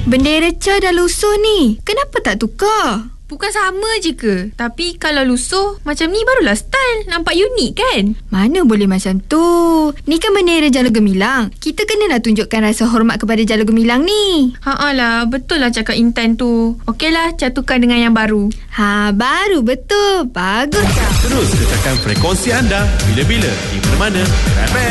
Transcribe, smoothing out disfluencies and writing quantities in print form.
Bendera Cha dah lusuh ni. Kenapa tak tukar? Bukan sama je ke? Tapi kalau lusuh macam ni barulah style. Nampak unik kan? Mana boleh macam tu? Ni kan bendera Jalur Gemilang. Kita kenalah tunjukkan rasa hormat kepada Jalur Gemilang ni. Lah, betul lah cakap Intan tu. Okeylah, Cha tukar dengan yang baru. Baru betul. Bagus. Terus letakkan frekuensi anda bila-bila di mana-mana.